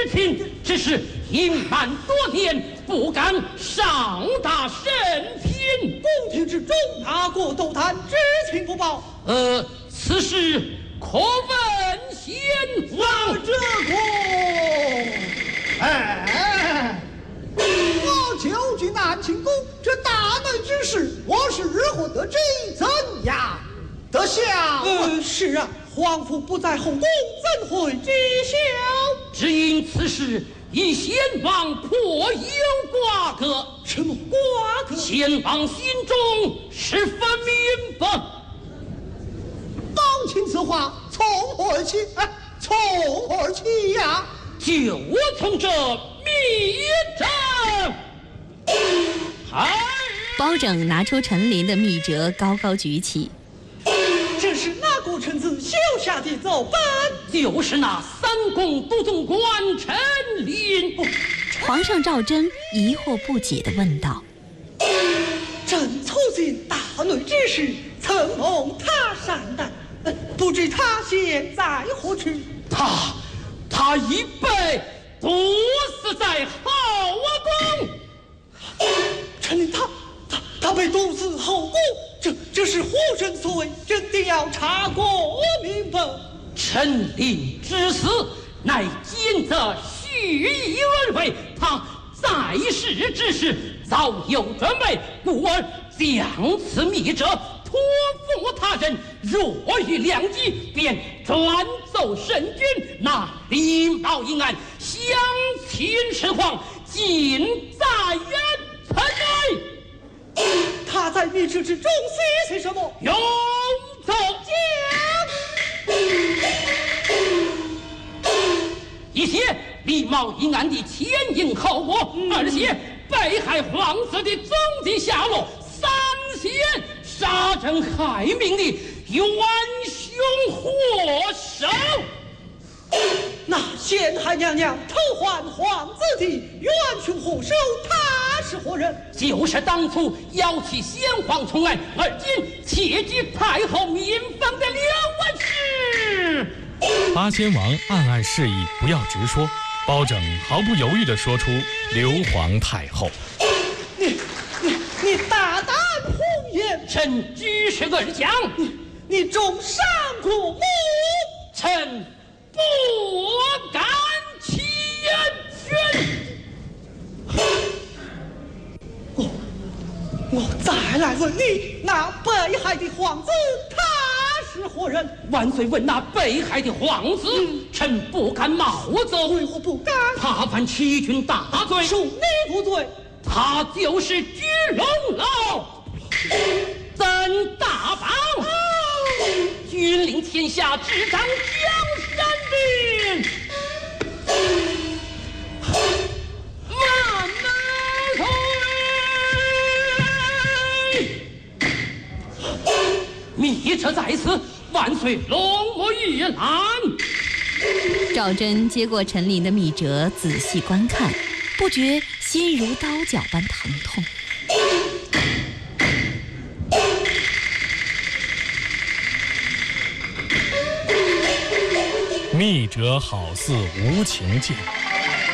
情，只是隐瞒多年，不敢上达神品。 宫廷之中，哪个都谈知情不报。 此事可问先王。 这个，我求君南清宫，这大内之事，我是如何得知？怎样得晓？是啊，皇父不在后宫，怎会知晓？ 只因此事与先王颇有瓜葛。 什么瓜葛？ 先王心中十分明白。 母亲此话从何而起？从何而起呀？ 就从这密诏。 包拯拿出陈琳的密折，高高举起。 这是哪个臣子修下的奏本？ 就是那三公督总管陈琳。 皇上赵祯疑惑不解地问道： 朕促进大内之事，曾蒙他善待，不知他现在何处？ 他已被毒死在后宫。 陈琳他被毒死后宫，这是胡人所为，朕定要查过明白。 陈琳之死乃奸则蓄意而为，他在世之时早有准备，故而将此密折托付他人，若遇良机，便转奏圣君，拿领导一案相亲始皇，尽在元臣内。 他在密旨之中写些什么？ 永奏讲。 一些李茂一案的前因后果，二些被害皇子的踪迹下落，三些杀人害命的元凶祸首。 那陷害娘娘偷换皇子的元凶祸首，他是何人？ 就是当初邀起先皇从案，而今窃据太后民房的刘文氏。 八仙王暗暗示意不要直说，包拯毫不犹豫地说出刘皇太后。 你大胆胡言！ 臣举事而讲， 你中伤过母， 臣不敢欺冤屈。 我再来问你，那被害的皇子他是何人？ 万岁问那被害的皇子，臣不敢冒奏。 为何不敢？ 他犯欺君大罪， 恕你不罪。 他就是居龙楼，怎大榜？君临天下，执掌江山的万岁！密册在此，万岁龙目玉览。 赵祯接过陈琳的密折，仔细观看，不觉心如刀绞般疼痛。 密折好似无情剑，